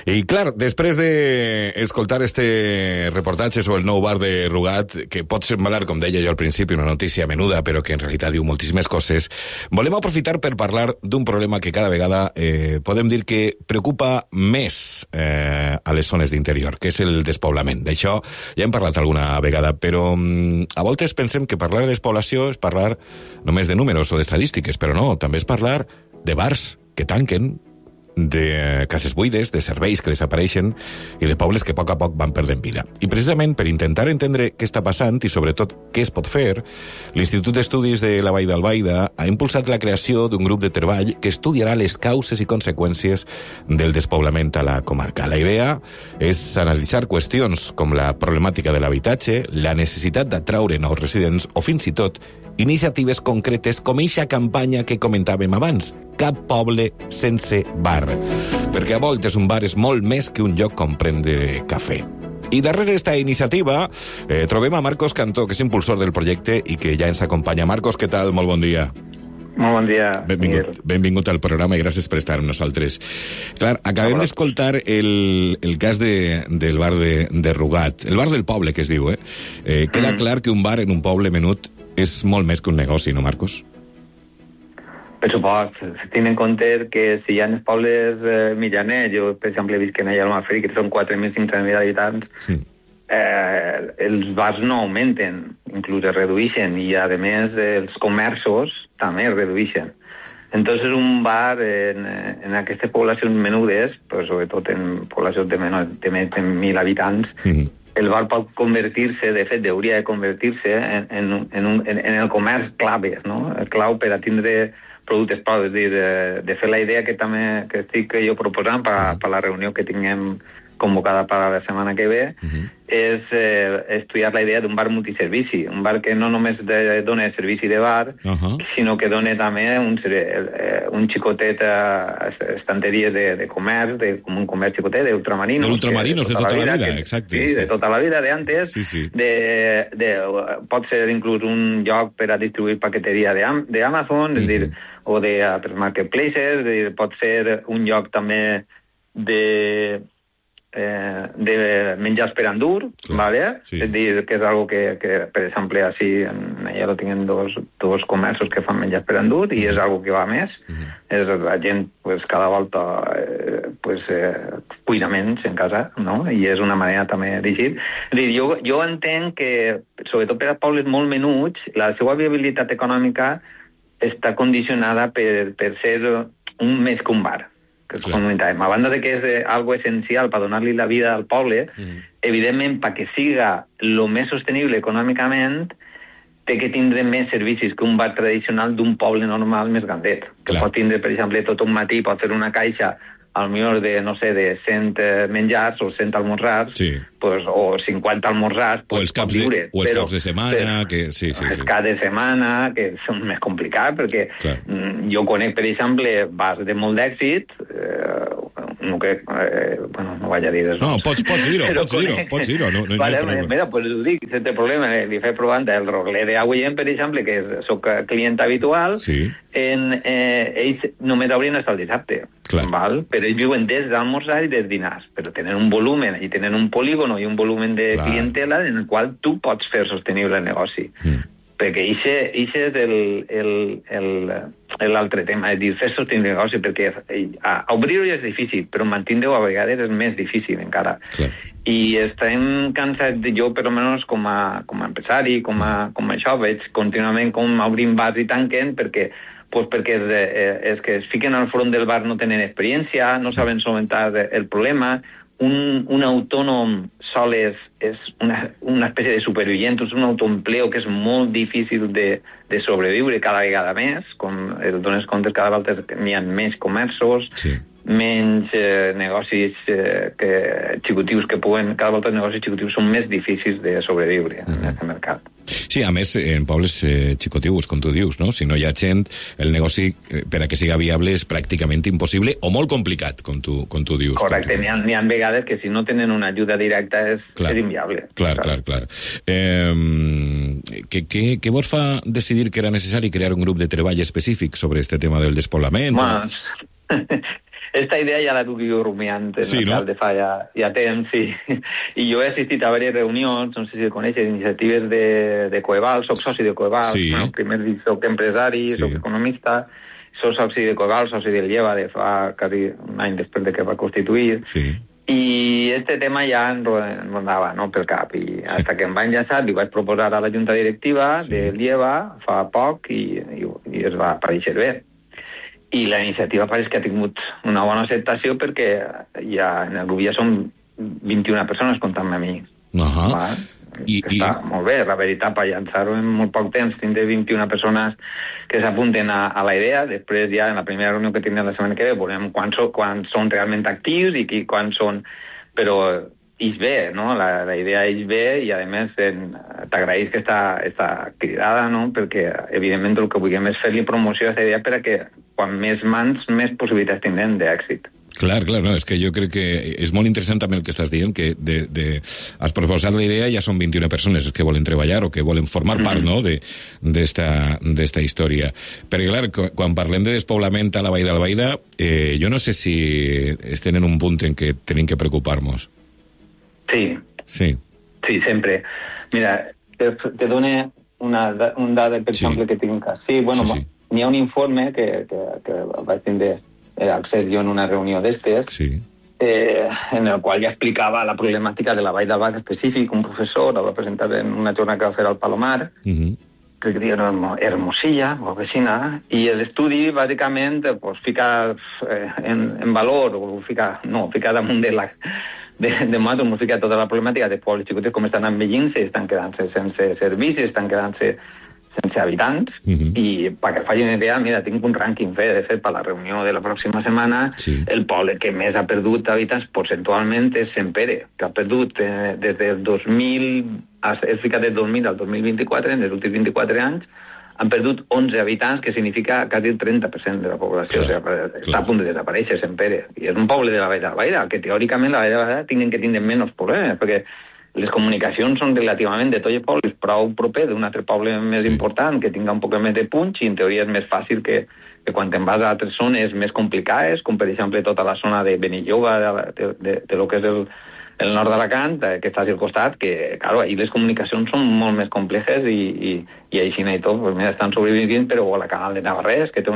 I, clar, després d'escoltar este reportatge sobre el nou bar de Rugat, que pot semblar, com deia jo al principi, una notícia menuda, però que en realitat diu moltíssimes coses, volem aprofitar per parlar d'un problema que cada vegada podem dir que preocupa més a les zones d'interior, que és el despoblament. D'això ja hem parlat alguna vegada, però a voltes pensem que parlar de despoblació és parlar només de números o d'estadístiques, però no, també és parlar de bars que tanquen, de cases buides, de serveis que desapareixen i de pobles que a poc van perdent vida. I precisament per intentar entendre què està passant i sobretot què es pot fer, l'Institut d'Estudis de la Vall d'Albaida ha impulsat la creació d'un grup de treball que estudiarà les causes i conseqüències del despoblament a la comarca. La idea és analitzar qüestions com la problemàtica de l'habitatge, la necessitat d'atraure nous residents o fins i tot iniciatives concretes com eixa campanya que comentàvem abans, Cap poble sense bar. Perquè a voltes un bar és molt més que un lloc on prendre cafè. I darrere d'esta iniciativa trobem a Marcos Cantó, que és impulsor del projecte i que ja ens acompanya. Marcos, què tal? Molt bon dia. Molt bon dia. Benvingut al programa i gràcies per estar amb nosaltres. Clar, acabem d'escoltar el cas del bar de Rugat, el bar del poble, que es diu, Queda clar que un bar en un poble menut és molt més que un negoci, no, Marcos? Per supost, tenint en compte que si hi ha els pobles mitjaners, jo, per exemple, visc en allà al Malferit, que són 4.500.000 habitants, els bars no augmenten, inclús es redueixen, i a més els comerços també es redueixen. Entonces un bar en aquestes poblacions menudes, pues, sobretot en poblacions de més de 1.000 habitants, el bar pot convertir-se, de fet, hauria de convertir-se en el comerç clave, no? El clau per a tindre productes propis, és dir, de fer la idea que també que estic jo proposant per la reunió que tinguem convocada per la setmana que ve, és estudiar la idea d'un bar multiservici, un bar que no només dona servici de bar, sinó que dona també un xicotet estanteries de comerç, com un comerç xicotet d'ultramarinos. D'ultramarinos, de tota la vida, exacte. Sí, de tota la vida, d'antes. Pot ser inclús un lloc per a distribuir paqueteria d'Amazon, és dir, o de marketplaces, és dir, pot ser un lloc també de menjars per endur, ¿vale? Sí. És dir, que és algo que per exemple, així, allà tenen dos comerços que fan menjars per endur i és algo que va més. La gent, pues, cada volta cuina menys en casa, no? I és una manera també d'eixir. És dir, jo entenc que, sobretot per a pobles molt menuts, la seva viabilitat econòmica està condicionada per ser un més que un bar. Que comentàvem. A banda de que és algo essencial per donar-li la vida al poble, evidentment, perquè siga el més sostenible econòmicament, té que tindre més servicis que un bar tradicional d'un poble normal més grandet. Que pot tindre, per exemple, tot un matí, pot fer una caixa al millor de, no sé, de 100 menjars o 100 almorzars, pues, o 50 almorzars, o els caps de setmana, que sí. Els caps de setmana, que són més complicats, perquè jo conec, per exemple, bars de molt d'èxit, no vaig a dir res. No, pots dir-ho, no hi ha problema. Mira, pues ho dic, sense problema, li faig provant el Rogler de Agullent, per exemple, que soc client habitual, ells només obrien fins al dissabte, val? Però ells viuen des d'almorzar i des dinars, però tenen un volumen, i tenen un polígono i un volumen de clientela en el qual tu pots fer sostenible el negoci. Perquè això és l'altre tema, és dir, fer sostenible el negoci, perquè obrir-ho ja és difícil, però mantenir-ho a vegades és més difícil encara. I estem cansats, jo per almenys com a empresari, com això, veig contínuament com obrim bars i tanquen, perquè és que es fiquen al front del bar, no tenen experiència, no saben solventar el problema. Un autònom sol és una espècie de supervivent, és un autoempleo que és molt difícil de sobreviure cada vegada més, com et dones compte cada volta que n'hi ha més comerços, menys negocis xicottius que cada volta els negocis xicottius són més difícils de sobreviure en aquest mercat. Sí, a més, en pobles xicotius, com tu dius, no? Si no hi ha gent, el negoci, per a que siga viable, és pràcticament impossible o molt complicat, com tu dius. Correcte, n'hi ha vegades que si no tenen una ajuda directa és inviable. Clar. Què vos fa decidir que era necessari crear un grup de treball específic sobre este tema del despoblament? Esta idea ja la duc jo rumiant de fa ja temps, sí. I jo he assistit a diverses reunions, no sé si coneixes, iniciatives de Coeval, soc soci de Coeval, primer dic soc empresari, soc economista, soc soci de Coeval, soci del Lleva, de fa quasi un any després de que va constituir, i este tema ja em rondava pel cap, i fins que em va enllaçar li vaig proposar a la junta directiva del Lleva fa poc i es va aparèixer bé. I la iniciativa pareix que ha tingut una bona acceptació perquè ja en el grup ja són 21 persones comptant-me a mi. Està molt bé, la veritat, per llançar-ho en molt poc temps, tindré 21 persones que s'apunten a la idea, després ja en la primera reunió que tindrem la setmana que ve veurem quan són realment actius i quan són, però ix bé, no? La idea ix bé i a més t'agraïs que està cridada, no? Perquè evidentment el que vulguem és fer-li promoció a aquesta idea perquè quan més mans, més possibilitats tindrem d'èxit. Clar, no, és que jo crec que és molt interessant també el que estàs dient, que has proposat la idea, ja són 21 persones que volen treballar o que volen formar part, no?, d'esta història. Perquè, clar, quan parlem de despoblament a la Vall d'Albaida, jo no sé si estem en un punt en què tenim que preocupar-nos. Sí, sempre. Mira, te dono un dada, per exemple, que tinc. Sí, bueno, n'hi ha un informe que vaig tindre accés jo en una reunió d'estes, en el qual ja explicava la problemàtica de la Vall d'Albaida específic. Un professor la va presentar en una jornada que va fer al Palomar, que diuen Hermosilla, o vecina, i l'estudi, bàsicament, fica en valor, o fica damunt de nosaltres, fica tota la problemàtica de pobles xicotets, com estan envellint-se, estan quedant-se sense servicis, estan quedant-se sense habitants, i perquè facin una idea, mira, tinc un rànquing de fet per la reunió de la pròxima setmana, el poble que més ha perdut habitants percentualment és Sempere, que ha perdut des del 2000, és ficat del 2000 al 2024, en els últims 24 anys, han perdut 11 habitants, que significa quasi el 30% de la població. O sigui, està a punt de desaparèixer Sempere. I és un poble de la Vall d'Albaida, que teòricament la Vall d'Albaida tenen que tindre menys problemes, perquè les comunicacions són relativament de tots els pobles prou proper d'un altre poble més important, que tinga un poc més de punx, i en teoria és més fàcil que quan te'n vas a altres zones més complicades, com per exemple tota la zona de Benilloba, de lo que és el nord d'Alacant, que està al costat, que, clar, ahir les comunicacions són molt més complexes i així i tot, pues, mira, estan sobrevivint, però la Canal de Navarrés, que té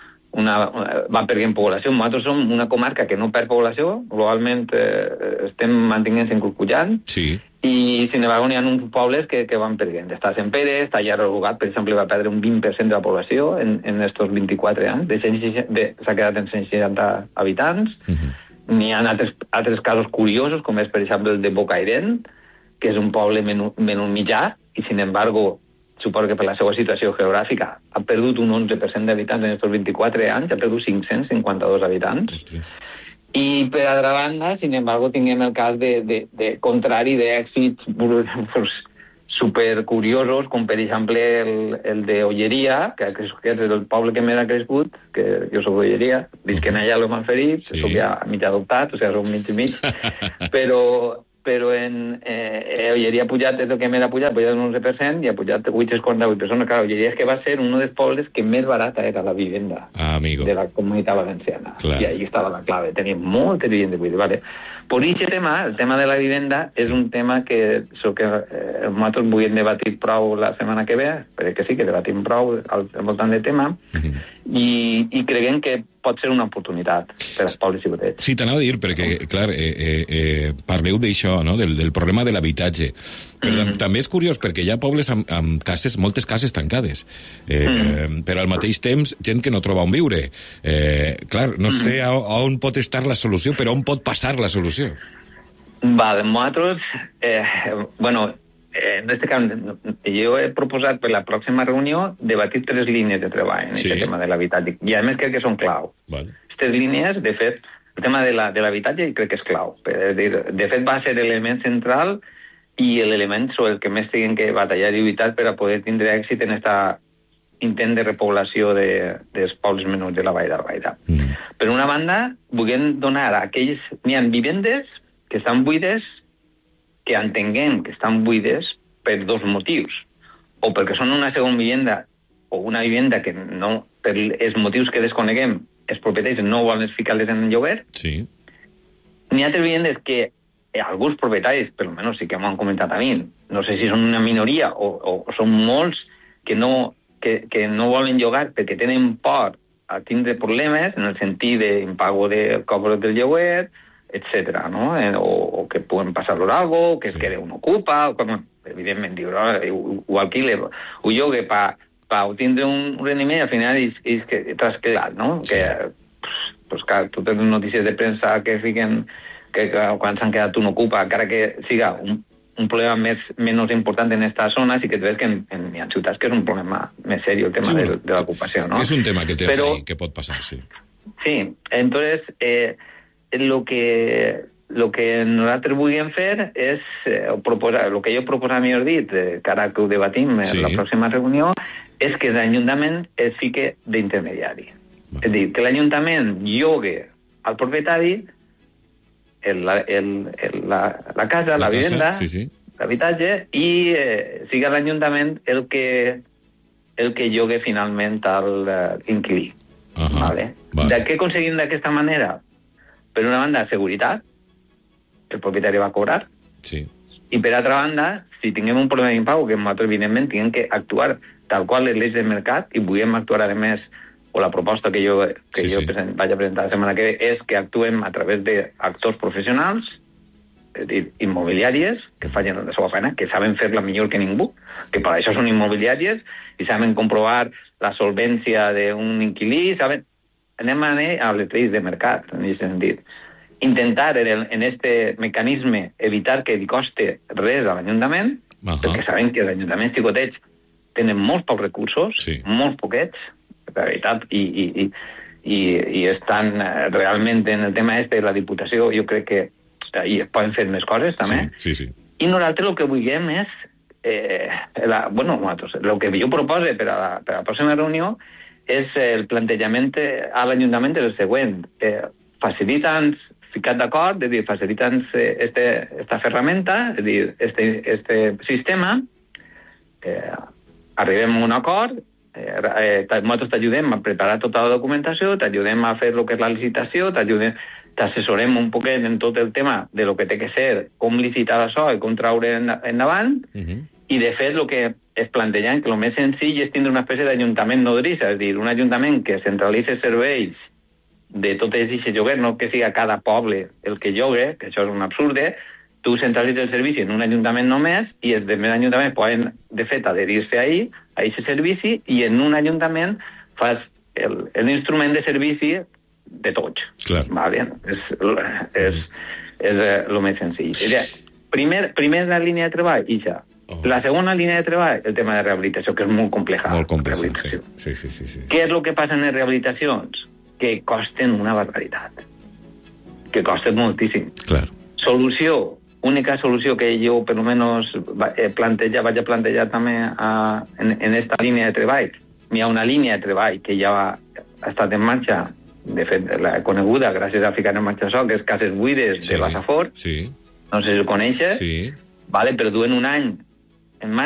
va perdent població. Nosaltres som una comarca que no perd població, globalment estem mantenint-se encurcullant, i sin embargo n'hi ha uns pobles que van perdent. Està Sempere, està Llarg Rugat, per exemple, va perdre un 20% de la població en estos 24 anys, s'ha quedat en 160 habitants. N'hi ha altres casos curiosos, com és, per exemple, el de Bocairent, que és un poble menys mitjà, i sin embargo suposo que per la seva situació geogràfica ha perdut un 11% d'habitants en aquests 24 anys, ha perdut 552 habitants. I per altra banda, sin embargo, tinguem el cas de contrari d'èxits supercuriosos, com per exemple el de Olleria, que és el poble que més ha crescut, que jo soc d'Olleria, visquent allà l'ho m'han ferit, soc ja mig adoptat, o sigui, soc mig i mig, però en Olleria ha pujat, és el que més ha pujat un 11%, i ha pujat 848 persones. Clar, Olleria és que va ser un dels pobles que més barata era la vivenda de la comunitat valenciana. I ahí estava la clave, tenia moltes vivendes buides, vale? Per aquest tema, el tema de la vivenda, és un tema que nosaltres volíem debatir prou la setmana que ve, perquè sí que debatim prou al voltant del tema, i creiem que pot ser una oportunitat per als pobles xicotets. Sí, t'anava a dir, perquè, clar, parleu d'això, no?, del problema de l'habitatge. Però també és curiós, perquè hi ha pobles amb cases, moltes cases tancades, però al mateix temps gent que no troba on viure. Clar, no sé on pot estar la solució, però on pot passar la solució. Nosaltres, en aquest cas, jo he proposat per la pròxima reunió debatir 3 línies de treball en aquest tema de l'habitatge, i a més crec que són clau. Aquestes línies, de fet, el tema de l'habitatge crec que és clau. De fet, va ser l'element central i l'element sobre el que més tinguem que batallar i lluitar per a poder tindre èxit en aquest intent de repoblació dels pobles menuts de la Vall d'Albaida. Per una banda, volem donar a aquells... N'hi ha vivendes que estan buides, que entenguem que estan buides per 2 motius. O perquè són una segona vivenda, o una vivenda que no, per els motius que desconeguem, els propietaris no volen ficar-les en lloguer. Sí. N'hi ha altres vivendes que alguns propietaris, per almenys sí que m'ho han comentat a mi, no sé si són una minoria o són molts que no volen llogar perquè tenen por a tindre problemes en el sentit d'impago de cobros del lloguer, etc. No? O que puguen passar-los algo, que es quede un ocupa, o com, evidentment, diu, ho alquile, ho llogue per obtindre un rendiment, al final és que trasquelat, no? Que, pues, clar, totes les notícies de premsa que fiquen que quan s'han quedat un ocupa, encara que siga un problema menys important en esta zona, sí que tu ves que hi ha ciutats que és un problema més seriós, el tema de l'ocupació, ¿no? És un tema que tens ahí, que pot passar, sí. Sí, entonces, lo que nosaltres volíem fer és proposar, el que jo proposava, millor dit, que ara que ho debatim en la pròxima reunió, és que l'Ajuntament es fique d'intermediari. És a dir, que l'Ajuntament llogue al propietari la casa, la vivenda, l'habitatge, i siga l'Ajuntament el que llogue finalment a l'inquilí. Vale? De què aconseguim d'aquesta manera? Per una banda, seguretat, que el propietari va cobrar, i per altra banda, si tinguem un problema d'impau, que nosaltres, evidentment, tinguem que actuar tal qual les lleis del mercat, i volem actuar, a més, o la proposta que jo vaig a presentar la setmana que ve és que actuem a través d'actors professionals, és a dir, immobiliàries, que facin la seva feina, que saben fer-la millor que ningú, que per això són immobiliàries, i saben comprovar la solvència d'un inquilí, saben... Anem a les lleis de mercat, en aquest sentit. Intentar, en este mecanisme, evitar que li coste res a l'Ajuntament, perquè sabem que els ajuntaments xicotets tenen molts pocs recursos, molt poquets, de veritat, i estan realment en el tema de la Diputació, jo crec que es poden fer més coses, també. I nosaltres el que vulguem és, el que jo propose per a la pròxima reunió és el plantejament a l'Ajuntament és el següent. Facilita'ns, ficat d'acord, és a dir, facilita'ns esta ferramenta, és a dir, este sistema, arribem a un acord, nosaltres t'ajudem a preparar tota la documentació, t'ajudem a fer el que és la licitació, t'assessorem un poquet en tot el tema de lo que té que ser, com licitar això i com traure endavant, i de fet el que es plantejant que el més senzill és tindre una espècie d'ajuntament nodrissa, és a dir, un ajuntament que centralitza serveis de tot aquest lloguer, no que siga cada poble el que llogue, que això és un absurde, tu centralitzes el servici en un ajuntament només i els demés ajuntaments poden, de fet, adherir-se a aquest servici i en un ajuntament fas l'instrument de servici de tots. Vale? És el més senzill. Primer la línia de treball, ixa. La segona línia de treball, el tema de rehabilitació, que és molt compleja. Molt complexa, sí. Què és el que passa en les rehabilitacions? Que costen una barbaritat. Que costen moltíssim. Solució, única solució que jo, per almenys, vaig a plantejar també en esta línia de treball. Hi ha una línia de treball que ja ha estat en marxa, de fet, la coneguda gràcies a ficar en marxa això, que és Cases Buides de la Safor. No sé si ho coneixes. Però duen un any en marxa